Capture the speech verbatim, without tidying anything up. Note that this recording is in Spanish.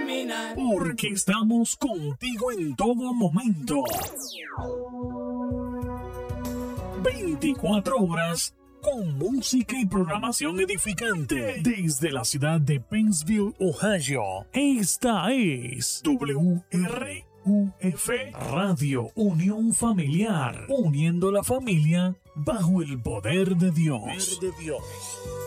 terminar. Porque estamos contigo en todo momento. veinticuatro horas con música y programación edificante. Desde la ciudad de Pennsville, Ohio. Esta es W R U F Radio Unión Familiar. Uniendo la familia bajo el poder de Dios. Poder de Dios.